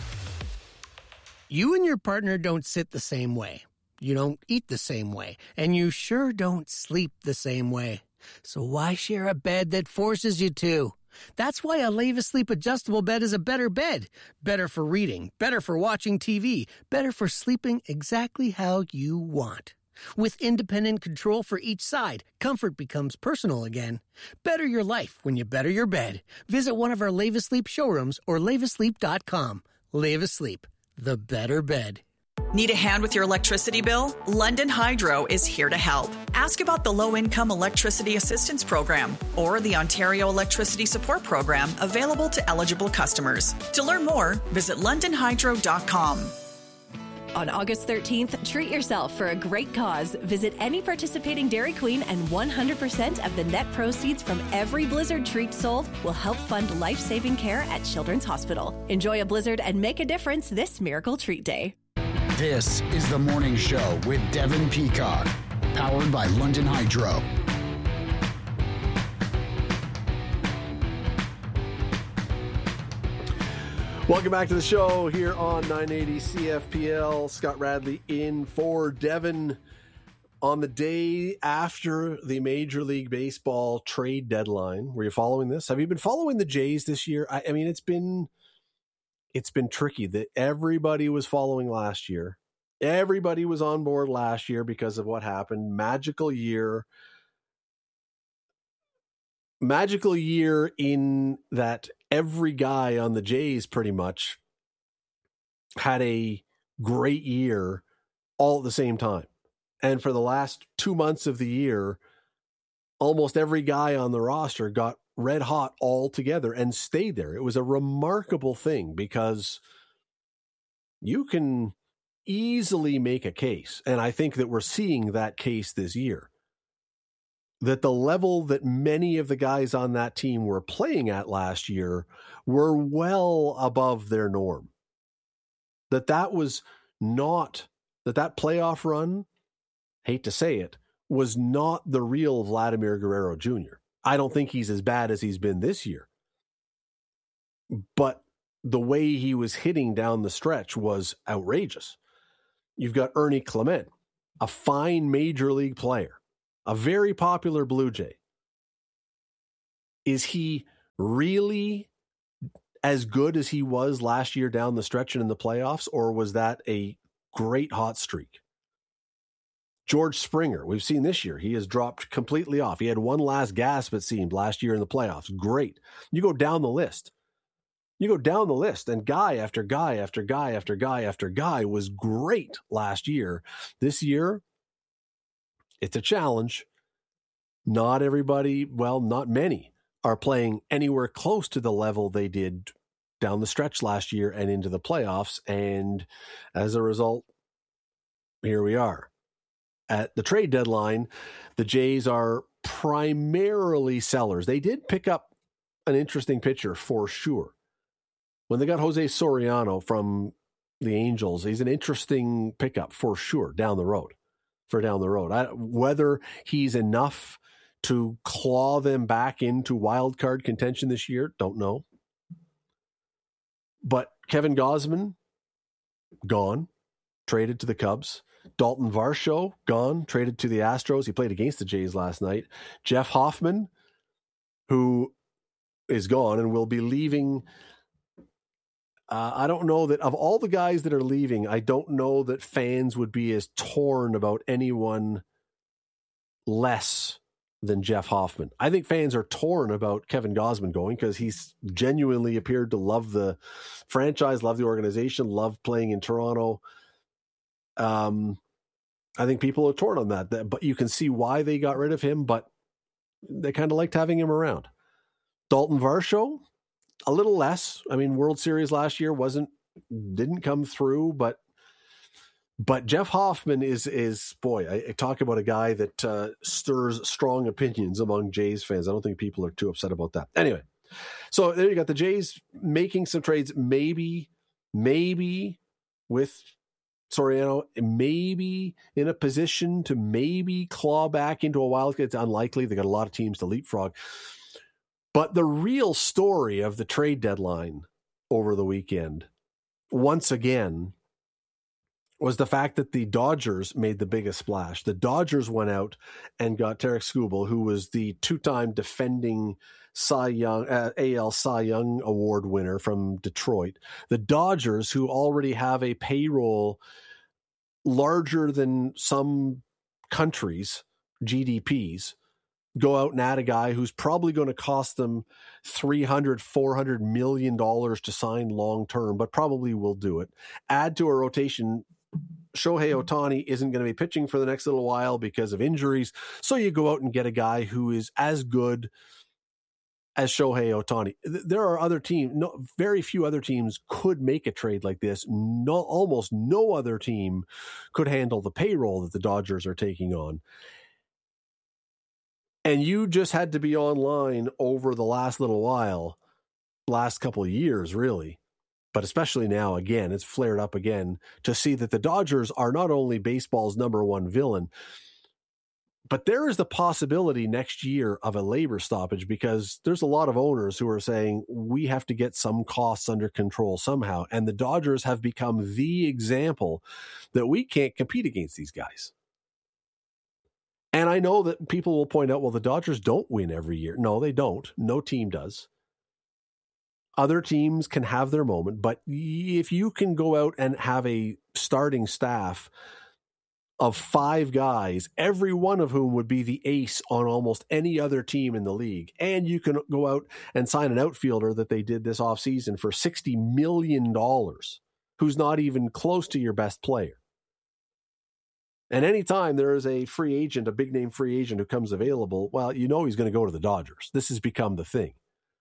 You and your partner don't sit the same way. You don't eat the same way. And you sure don't sleep the same way. So why share a bed that forces you to? That's why a Leva Sleep adjustable bed is a better bed. Better for reading, better for watching T V, better for sleeping exactly how you want. With independent control for each side, comfort becomes personal again. Better your life when you better your bed. Visit one of our Leva Sleep showrooms or leva sleep dot com. Leva Sleep, the better bed. Need a hand with your electricity bill? London Hydro is here to help. Ask about the Low-Income Electricity Assistance Program or the Ontario Electricity Support Program available to eligible customers. To learn more, visit london hydro dot com. On August thirteenth, treat yourself for a great cause. Visit any participating Dairy Queen and one hundred percent of the net proceeds from every Blizzard treat sold will help fund life-saving care at Children's Hospital. Enjoy a Blizzard and make a difference this Miracle Treat Day. This is The Morning Show with Devin Peacock, powered by London Hydro. Welcome back to the show here on nine eighty C F P L. Scott Radley in for Devin on the day after the Major League Baseball trade deadline. Were you following this? Have you been following the Jays this year? I, I mean, it's been it's been tricky. That everybody was following last year. Everybody was on board last year because of what happened. Magical year. Magical year in that every guy on the Jays pretty much had a great year all at the same time. And for the last two months of the year, almost every guy on the roster got red hot all together and stayed there. It was a remarkable thing because you can easily make a case, and I think that we're seeing that case this year, that the level that many of the guys on that team were playing at last year were well above their norm. That that was not, that that playoff run, hate to say it, was not the real Vladimir Guerrero Junior I don't think he's as bad as he's been this year. But the way he was hitting down the stretch was outrageous. You've got Ernie Clement, a fine major league player, a very popular Blue Jay. Is he really as good as he was last year down the stretch and in the playoffs, or was that a great hot streak? George Springer, we've seen this year, he has dropped completely off. He had one last gasp, it seemed, last year in the playoffs. Great. You go down the list. You go down the list, and guy after guy after guy after guy after guy was great last year. This year, it's a challenge. Not everybody, well, not many, are playing anywhere close to the level they did down the stretch last year and into the playoffs. And as a result, here we are. At the trade deadline, the Jays are primarily sellers. They did pick up an interesting pitcher for sure. When they got Jose Soriano from the Angels, he's an interesting pickup for sure down the road, for down the road. I, whether he's enough to claw them back into wild card contention this year, don't know. But Kevin Gausman, gone, traded to the Cubs. Dalton Varsho, gone, traded to the Astros. He played against the Jays last night. Jeff Hoffman, who is gone and will be leaving. Uh, I don't know that of all the guys that are leaving, I don't know that fans would be as torn about anyone less than Jeff Hoffman. I think fans are torn about Kevin Gausman going because he's genuinely appeared to love the franchise, love the organization, love playing in Toronto. Um, I think people are torn on that, but you can see why they got rid of him, but they kind of liked having him around. Dalton Varsho, a little less. I mean, World Series last year wasn't, didn't come through, but, but Jeff Hoffman is, is boy, I, I talk about a guy that uh, stirs strong opinions among Jays fans. I don't think people are too upset about that. Anyway, so there you got the Jays making some trades, maybe, maybe with Soriano, maybe in a position to maybe claw back into a wild card. It's unlikely. They got a lot of teams to leapfrog. But the real story of the trade deadline over the weekend, once again, was the fact that the Dodgers made the biggest splash. The Dodgers went out and got Tarik Skubal, who was the two-time defending Cy Young, uh, A L Cy Young Award winner from Detroit. The Dodgers, who already have a payroll larger than some countries' G D Ps, go out and add a guy who's probably going to cost them three hundred, four hundred million dollars to sign long term, but probably will do it. Add to a rotation. Shohei Ohtani isn't going to be pitching for the next little while because of injuries. So you go out and get a guy who is as good as Shohei Ohtani. There are other teams, no, very few other teams could make a trade like this. No, almost no other team could handle the payroll that the Dodgers are taking on. And you just had to be online over the last little while, last couple of years, really. But especially now, again, it's flared up again to see that the Dodgers are not only baseball's number one villain, but there is the possibility next year of a labor stoppage because there's a lot of owners who are saying we have to get some costs under control somehow. And the Dodgers have become the example that we can't compete against these guys. And I know that people will point out, well, the Dodgers don't win every year. No, they don't. No team does. Other teams can have their moment, but if you can go out and have a starting staff of five guys, every one of whom would be the ace on almost any other team in the league, and you can go out and sign an outfielder that they did this offseason for sixty million dollars, who's not even close to your best player. And anytime there is a free agent, a big name free agent who comes available, well, you know he's going to go to the Dodgers. This has become the thing.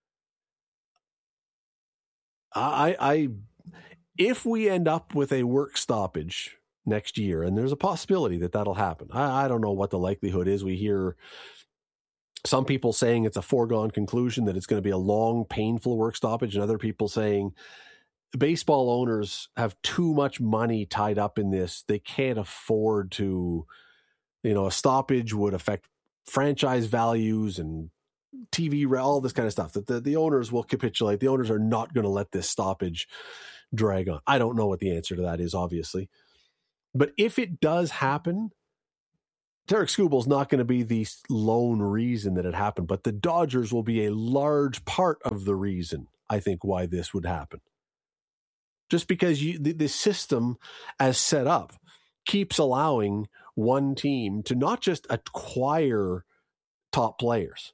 I, I, if we end up with a work stoppage next year, and there's a possibility that that'll happen. I, I don't know what the likelihood is. We hear some people saying it's a foregone conclusion that it's going to be a long, painful work stoppage, and other people saying baseball owners have too much money tied up in this. They can't afford to, you know, a stoppage would affect franchise values and T V, all this kind of stuff, that the, the owners will capitulate. The owners are not going to let this stoppage drag on. I don't know what the answer to that is, obviously. But if it does happen, Tarik Skubal's not going to be the lone reason that it happened, but the Dodgers will be a large part of the reason, I think, why this would happen. Just because you, the, the system as set up keeps allowing one team to not just acquire top players,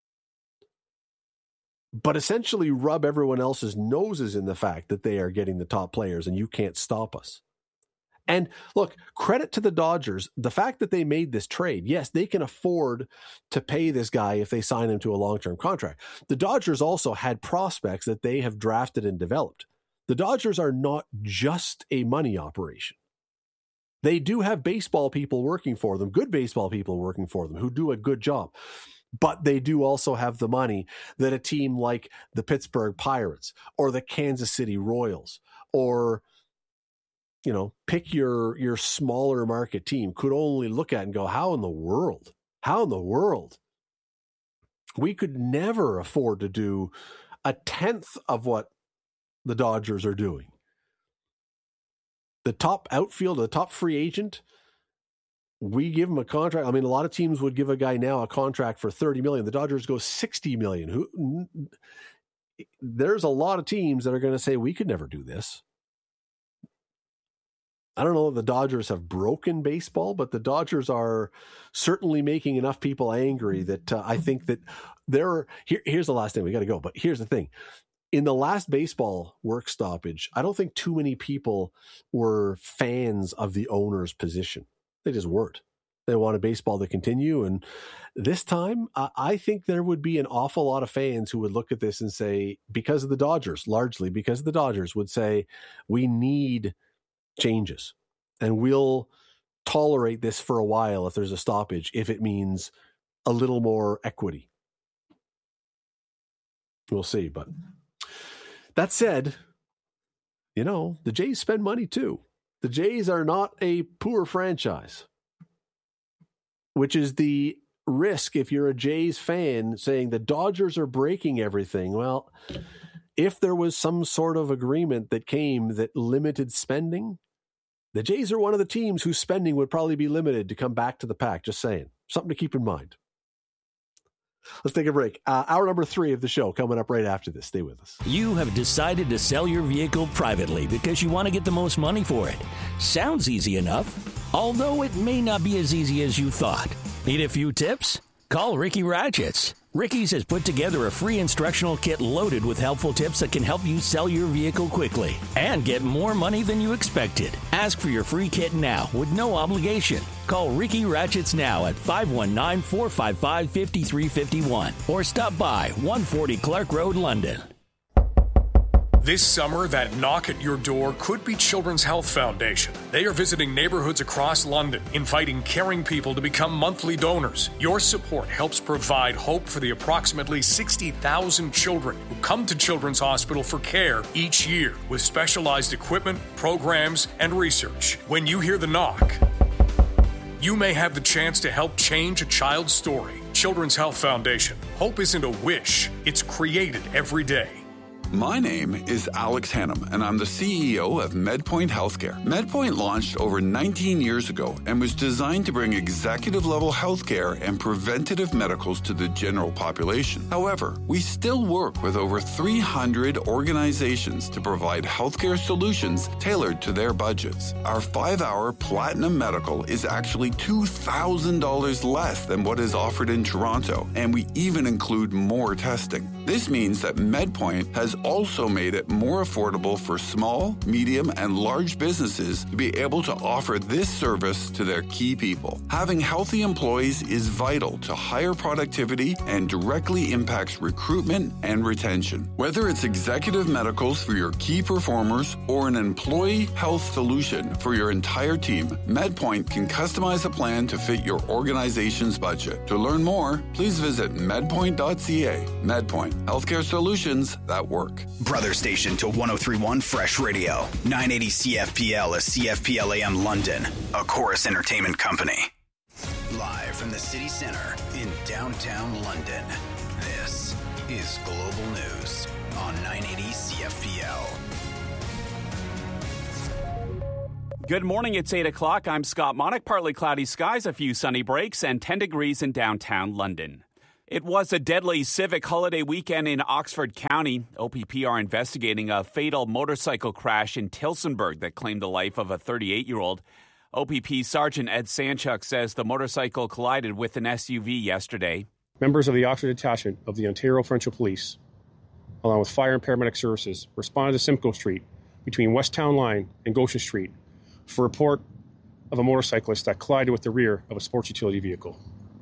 but essentially rub everyone else's noses in the fact that they are getting the top players and you can't stop us. And look, credit to the Dodgers. The fact that they made this trade, yes, they can afford to pay this guy if they sign him to a long-term contract. The Dodgers also had prospects that they have drafted and developed. The Dodgers are not just a money operation. They do have baseball people working for them, good baseball people working for them who do a good job. But they do also have the money that a team like the Pittsburgh Pirates or the Kansas City Royals or, you know, pick your your smaller market team could only look at and go, how in the world? How in the world? We could never afford to do a tenth of what the Dodgers are doing. The top outfield, the top free agent, we give him a contract. I mean, a lot of teams would give a guy now a contract for thirty million. The Dodgers go sixty million. Who? There's a lot of teams that are going to say we could never do this. I don't know if the Dodgers have broken baseball, but the Dodgers are certainly making enough people angry that uh, I think that there are, here, here's the last thing, we got to go. But here's the thing. In the last baseball work stoppage, I don't think too many people were fans of the owner's position. They just weren't. They wanted baseball to continue. And this time, I, I think there would be an awful lot of fans who would look at this and say, because of the Dodgers, largely because of the Dodgers, would say, we need changes. And we'll tolerate this for a while if there's a stoppage, if it means a little more equity. We'll see. But that said, you know, the Jays spend money too. The Jays are not a poor franchise, which is the risk if you're a Jays fan saying the Dodgers are breaking everything. Well, if there was some sort of agreement that came that limited spending, the Jays are one of the teams whose spending would probably be limited to come back to the pack. Just saying. Something to keep in mind. Let's take a break. Uh, hour number three of the show coming up right after this. Stay with us. You have decided to sell your vehicle privately because you want to get the most money for it. Sounds easy enough, although it may not be as easy as you thought. Need a few tips? Call Ricky Ratchets. Ricky's has put together a free instructional kit loaded with helpful tips that can help you sell your vehicle quickly and get more money than you expected. Ask for your free kit now with no obligation. Call Ricky Ratchets now at five one nine, four five five, five three five one or stop by one forty Clark Road, London. This summer, that knock at your door could be Children's Health Foundation. They are visiting neighborhoods across London, inviting caring people to become monthly donors. Your support helps provide hope for the approximately sixty thousand children who come to Children's Hospital for care each year with specialized equipment, programs, and research. When you hear the knock, you may have the chance to help change a child's story. Children's Health Foundation. Hope isn't a wish, it's created every day. My name is Alex Hannum, and I'm the C E O of MedPoint Healthcare. MedPoint launched over nineteen years ago and was designed to bring executive-level healthcare and preventative medicals to the general population. However, we still work with over three hundred organizations to provide healthcare solutions tailored to their budgets. Our five-hour Platinum Medical is actually two thousand dollars less than what is offered in Toronto, and we even include more testing. This means that MedPoint has also made it more affordable for small, medium, and large businesses to be able to offer this service to their key people. Having healthy employees is vital to higher productivity and directly impacts recruitment and retention. Whether it's executive medicals for your key performers or an employee health solution for your entire team, MedPoint can customize a plan to fit your organization's budget. To learn more, please visit medpoint dot c a. MedPoint, healthcare solutions that work. Brother station to one oh three point one Fresh Radio. nine eighty C F P L is C F P L A M London, a Chorus Entertainment company. Live from the city center in downtown London, this is Global News on nine eighty C F P L. Good morning, it's eight o'clock. I'm Scott Monick. Partly cloudy skies, a few sunny breaks, and ten degrees in downtown London. It was a deadly civic holiday weekend in Oxford County. O P P are investigating a fatal motorcycle crash in Tillsonburg that claimed the life of a thirty-eight-year-old. O P P Sergeant Ed Sanchuk says the motorcycle collided with an S U V yesterday. Members of the Oxford Detachment of the Ontario Provincial Police, along with fire and paramedic services, responded to Simcoe Street between West Town Line and Goshen Street for a report of a motorcyclist that collided with the rear of a sports utility vehicle.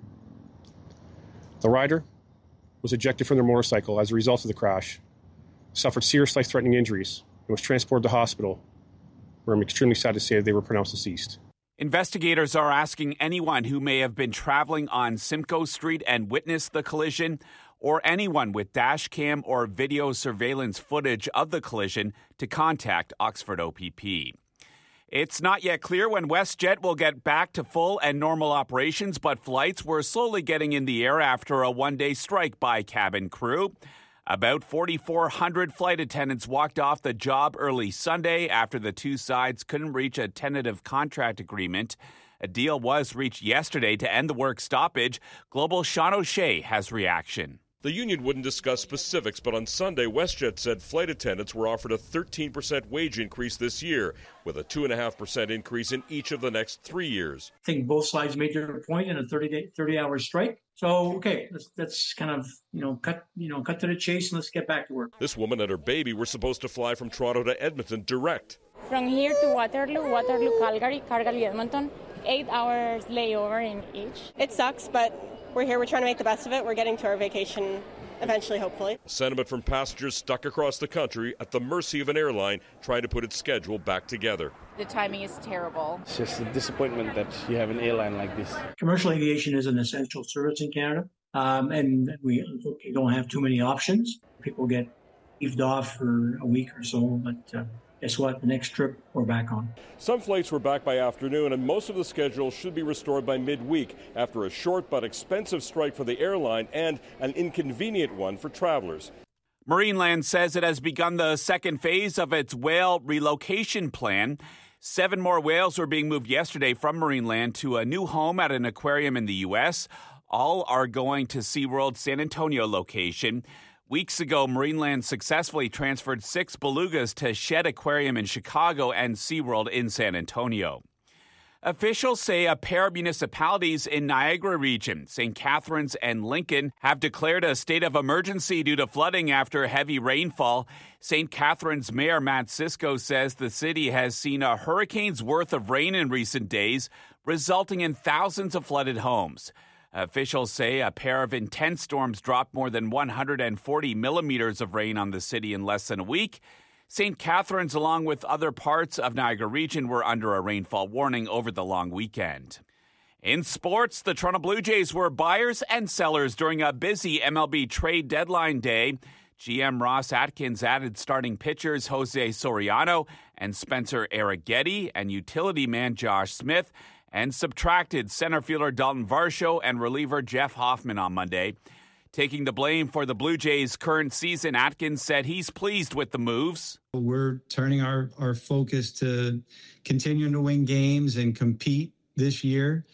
The rider was ejected from their motorcycle as a result of the crash, suffered serious life-threatening injuries, and was transported to hospital, where I'm extremely sad to say that they were pronounced deceased. Investigators are asking anyone who may have been traveling on Simcoe Street and witnessed the collision, or anyone with dash cam or video surveillance footage of the collision, to contact Oxford O P P. It's not yet clear when WestJet will get back to full and normal operations, but flights were slowly getting in the air after a one-day strike by cabin crew. About forty-four hundred flight attendants walked off the job early Sunday after the two sides couldn't reach a tentative contract agreement. A deal was reached yesterday to end the work stoppage. Global Sean O'Shea has reaction. The union wouldn't discuss specifics, but on Sunday, WestJet said flight attendants were offered a thirteen percent wage increase this year, with a two point five percent increase in each of the next three years. I think both sides made their point in a thirty-hour strike. So, okay, let's, let's kind of, you know, cut, you know, cut to the chase and let's get back to work. This woman and her baby were supposed to fly from Toronto to Edmonton direct. From here to Waterloo, Waterloo, Calgary, Calgary, Edmonton, eight hours layover in each. It sucks, but we're here. We're trying to make the best of it. We're getting to our vacation eventually, hopefully. Sentiment from passengers stuck across the country at the mercy of an airline trying to put its schedule back together. The timing is terrible. It's just a disappointment that you have an airline like this. Commercial aviation is an essential service in Canada, um, and we don't have too many options. People get eaved off for a week or so, but uh, guess what? The next trip, we're back on. Some flights were back by afternoon, and most of the schedule should be restored by midweek after a short but expensive strike for the airline and an inconvenient one for travelers. Marineland says it has begun the second phase of its whale relocation plan. Seven more whales were being moved yesterday from Marineland to a new home at an aquarium in the U S. All are going to SeaWorld San Antonio location. Weeks ago, Marineland successfully transferred six belugas to Shed Aquarium in Chicago and SeaWorld in San Antonio. Officials say a pair of municipalities in Niagara region, Saint Catharines and Lincoln, have declared a state of emergency due to flooding after heavy rainfall. Saint Catharines Mayor Matt Cisco says the city has seen a hurricane's worth of rain in recent days, resulting in thousands of flooded homes. Officials say a pair of intense storms dropped more than one hundred forty millimeters of rain on the city in less than a week. Saint Catharines, along with other parts of Niagara region, were under a rainfall warning over the long weekend. In sports, the Toronto Blue Jays were buyers and sellers during a busy M L B trade deadline day. G M Ross Atkins added starting pitchers Jose Soriano and Spencer Arrighetti and utility man Josh Smith, and subtracted center fielder Dalton Varsho and reliever Jeff Hoffman on Monday. Taking the blame for the Blue Jays' current season, Atkins said he's pleased with the moves. We're turning our, our focus to continuing to win games and compete this year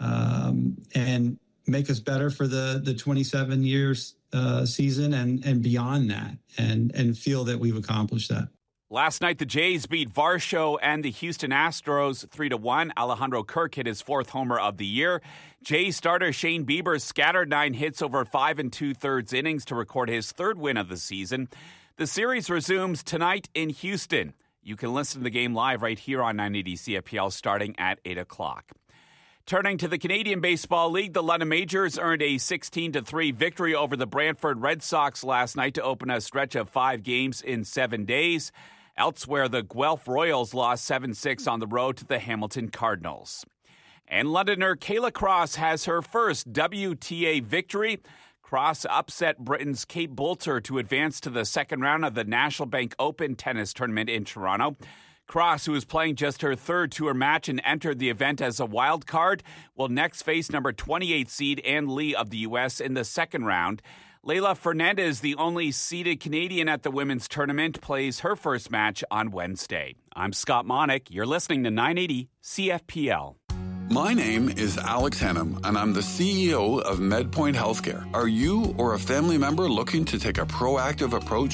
um, and make us better for the, the twenty-seven years uh, season and, and beyond that, and, and feel that we've accomplished that. Last night, the Jays beat Varsho and the Houston Astros three to one. Alejandro Kirk hit his fourth homer of the year. Jays starter Shane Bieber scattered nine hits over five and two-thirds innings to record his third win of the season. The series resumes tonight in Houston. You can listen to the game live right here on nine eighty C F P L starting at eight o'clock. Turning to the Canadian Baseball League, the London Majors earned a sixteen to three victory over the Brantford Red Sox last night to open a stretch of five games in seven days. Elsewhere, the Guelph Royals lost seven six on the road to the Hamilton Cardinals. And Londoner Kayla Cross has her first W T A victory. Cross upset Britain's Kate Boulter to advance to the second round of the National Bank Open tennis tournament in Toronto. Cross, who is playing just her third tour match and entered the event as a wild card, will next face number twenty-eight seed Ann Lee of the U S in the second round. Leylah Fernandez, the only seeded Canadian at the women's tournament, plays her first match on Wednesday. I'm Scott Monick. You're listening to nine eighty C F P L. My name is Alex Hannum, and I'm the C E O of MedPoint Healthcare. Are you or a family member looking to take a proactive approach